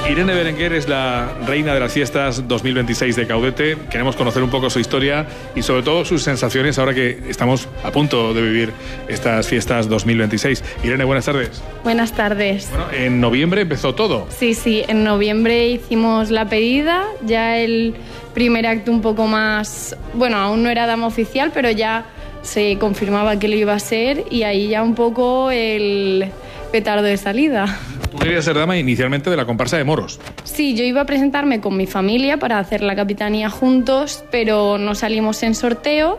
Irene Berenguer es la reina de las fiestas 2026 de Caudete. Queremos conocer un poco su historia y sobre todo sus sensaciones ahora que estamos a punto de vivir estas fiestas 2026. Irene, buenas tardes. Buenas tardes. Bueno, en noviembre empezó todo. Sí, en noviembre hicimos la pedida, ya el primer acto un poco más... Bueno, aún no era dama oficial, pero ya se confirmaba que lo iba a ser y ahí ya un poco el petardo de salida. Tú querías ser dama inicialmente de la comparsa de moros. Sí, yo iba a presentarme con mi familia para hacer la capitanía juntos, pero no salimos en sorteo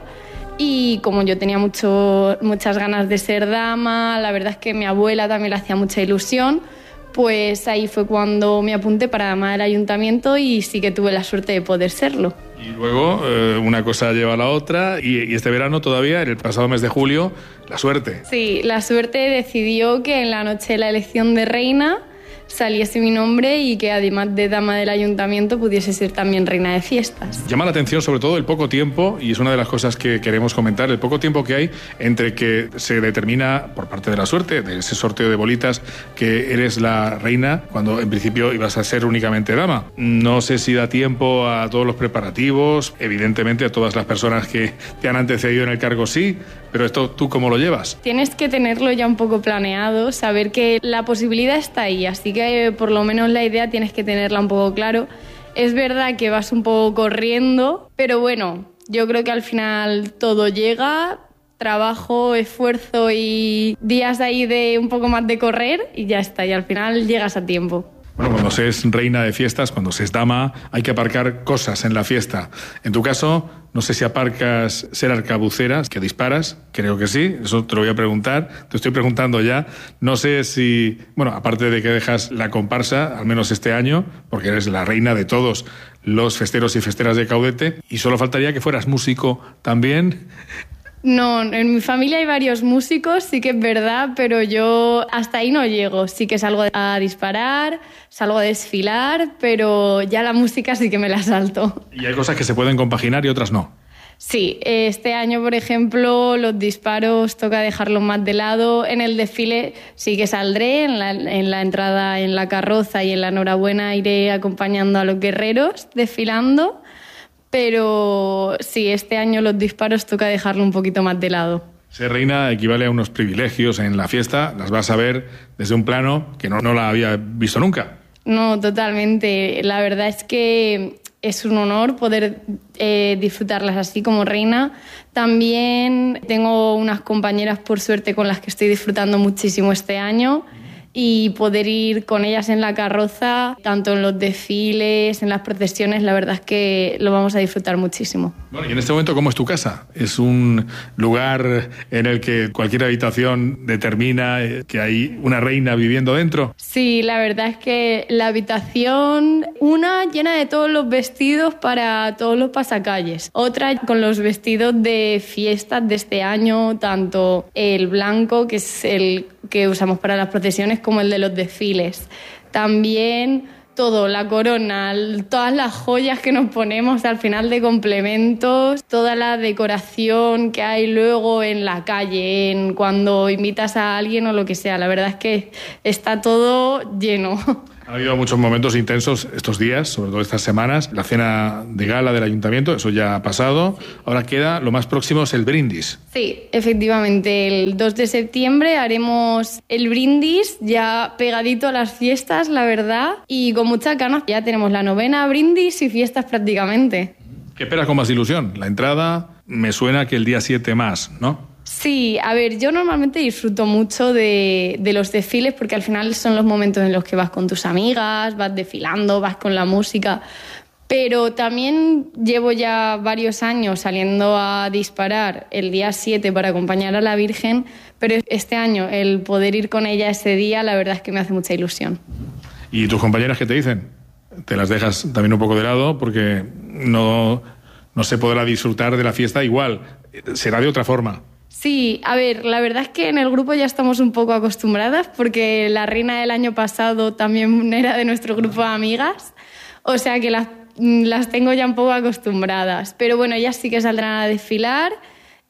y como yo tenía muchas ganas de ser dama, la verdad es que mi abuela también le hacía mucha ilusión, pues ahí fue cuando me apunté para dama del ayuntamiento y sí que tuve la suerte de poder serlo. Y luego una cosa lleva a la otra y este verano todavía, en el pasado mes de julio, la suerte. Sí, la suerte decidió que en la noche de la elección de reina saliese mi nombre y que además de dama del ayuntamiento pudiese ser también reina de fiestas. Llama la atención sobre todo el poco tiempo, y es una de las cosas que queremos comentar, el poco tiempo que hay entre que se determina por parte de la suerte, de ese sorteo de bolitas, que eres la reina, cuando en principio ibas a ser únicamente dama. No sé si da tiempo a todos los preparativos, evidentemente a todas las personas que te han antecedido en el cargo sí, pero esto, ¿tú cómo lo llevas? Tienes que tenerlo ya un poco planeado, saber que la posibilidad está ahí, así que por lo menos la idea tienes que tenerla un poco claro. Es verdad que vas un poco corriendo, pero bueno, yo creo que al final todo llega, trabajo, esfuerzo y días ahí de un poco más de correr y ya está, y al final llegas a tiempo. Bueno, cuando se es reina de fiestas, cuando se es dama, hay que aparcar cosas en la fiesta. En tu caso, no sé si aparcas ser arcabucera, que disparas, creo que sí, eso te lo voy a preguntar, te estoy preguntando ya. No sé si, bueno, aparte de que dejas la comparsa, al menos este año, porque eres la reina de todos los festeros y festeras de Caudete, y solo faltaría que fueras músico también. No, en mi familia hay varios músicos, sí que es verdad, pero yo hasta ahí no llego. Sí que salgo a disparar, salgo a desfilar, pero ya la música sí que me la salto. Y hay cosas que se pueden compaginar y otras no. Sí, este año, por ejemplo, los disparos toca dejarlos más de lado. En el desfile sí que saldré, en la entrada en la carroza y en la enhorabuena iré acompañando a los guerreros desfilando. Pero sí, este año los disparos toca dejarlo un poquito más de lado. Ser reina equivale a unos privilegios en la fiesta, las vas a ver desde un plano que no la había visto nunca. No, totalmente. La verdad es que es un honor poder disfrutarlas así como reina. También tengo unas compañeras, por suerte, con las que estoy disfrutando muchísimo este año. Y poder ir con ellas en la carroza, tanto en los desfiles, en las procesiones, la verdad es que lo vamos a disfrutar muchísimo. Bueno, y en este momento, ¿cómo es tu casa? ¿Es un lugar en el que cualquier habitación determina que hay una reina viviendo dentro? Sí, la verdad es que la habitación, una llena de todos los vestidos para todos los pasacalles, otra con los vestidos de fiestas de este año, tanto el blanco, que es el que usamos para las procesiones, como el de los desfiles. También todo, la corona, todas las joyas que nos ponemos al final de complementos, toda la decoración que hay luego en la calle, cuando invitas a alguien o lo que sea. La verdad es que está todo lleno. Ha habido muchos momentos intensos estos días, sobre todo estas semanas. La cena de gala del ayuntamiento, eso ya ha pasado. Ahora queda, lo más próximo es el brindis. Sí, efectivamente. El 2 de septiembre haremos el brindis, ya pegadito a las fiestas, la verdad, y con muchas ganas. Ya tenemos la novena, brindis y fiestas prácticamente. ¿Qué esperas con más ilusión? La entrada, me suena que el día 7 más, ¿no? Sí, a ver, yo normalmente disfruto mucho de los desfiles porque al final son los momentos en los que vas con tus amigas, vas desfilando, vas con la música, pero también llevo ya varios años saliendo a disparar el día 7 para acompañar a la Virgen, pero este año el poder ir con ella ese día, la verdad es que me hace mucha ilusión. ¿Y tus compañeras qué te dicen? ¿Te las dejas también un poco de lado porque no se podrá disfrutar de la fiesta igual? Será de otra forma. Sí, a ver, la verdad es que en el grupo ya estamos un poco acostumbradas porque la reina del año pasado también era de nuestro grupo de amigas, o sea que las tengo ya un poco acostumbradas. Pero bueno, ellas sí que saldrán a desfilar,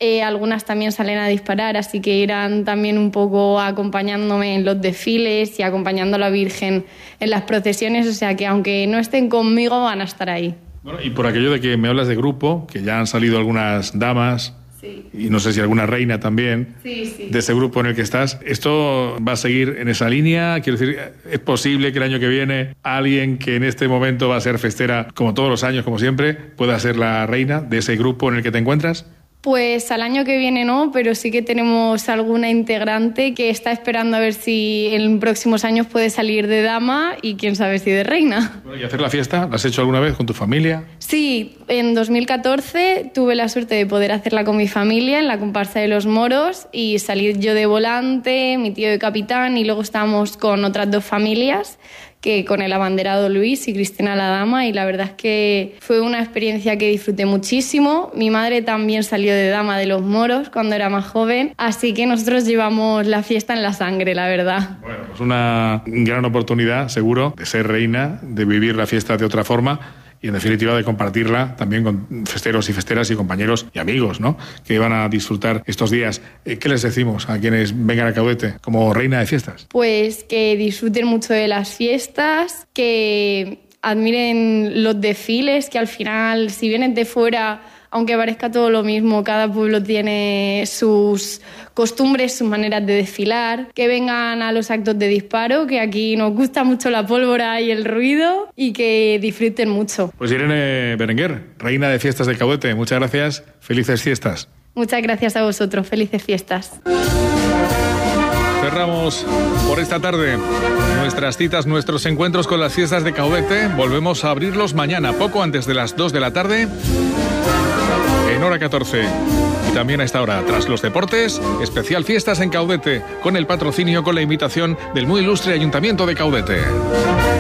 algunas también salen a disparar, así que irán también un poco acompañándome en los desfiles y acompañando a la Virgen en las procesiones, o sea que aunque no estén conmigo van a estar ahí. Bueno, y por aquello de que me hablas de grupo, que ya han salido algunas damas, sí, y no sé si alguna reina también, sí, de ese grupo en el que estás, ¿esto va a seguir en esa línea? Quiero decir, ¿es posible que el año que viene alguien que en este momento va a ser festera, como todos los años, como siempre, pueda ser la reina de ese grupo en el que te encuentras? Pues al año que viene no, pero sí que tenemos alguna integrante que está esperando a ver si en próximos años puede salir de dama y quién sabe si de reina. Bueno, ¿y hacer la fiesta? ¿La has hecho alguna vez con tu familia? Sí, en 2014 tuve la suerte de poder hacerla con mi familia en la comparsa de los moros y salir yo de volante, mi tío de capitán y luego estábamos con otras 2 familias, que con el abanderado Luis y Cristina la dama, y la verdad es que fue una experiencia que disfruté muchísimo. Mi madre también salió de dama de los moros cuando era más joven, así que nosotros llevamos la fiesta en la sangre, la verdad. Bueno, pues una gran oportunidad, seguro, de ser reina, de vivir la fiesta de otra forma y, en definitiva, de compartirla también con festeros y festeras y compañeros y amigos, ¿no?, que van a disfrutar estos días. ¿Qué les decimos a quienes vengan a Caudete como reina de fiestas? Pues que disfruten mucho de las fiestas, que admiren los desfiles, que al final, si vienen de fuera, aunque parezca todo lo mismo, cada pueblo tiene sus costumbres, sus maneras de desfilar, que vengan a los actos de disparo, que aquí nos gusta mucho la pólvora y el ruido, y que disfruten mucho. Pues Irene Berenguer, reina de fiestas de Caudete, muchas gracias, felices fiestas. Muchas gracias a vosotros, felices fiestas. Cerramos por esta tarde nuestras citas, nuestros encuentros con las fiestas de Caudete. Volvemos a abrirlos mañana, poco antes de las 2 de la tarde, en hora 14. Y también a esta hora, tras los deportes, especial fiestas en Caudete, con el patrocinio, con la invitación del muy ilustre Ayuntamiento de Caudete.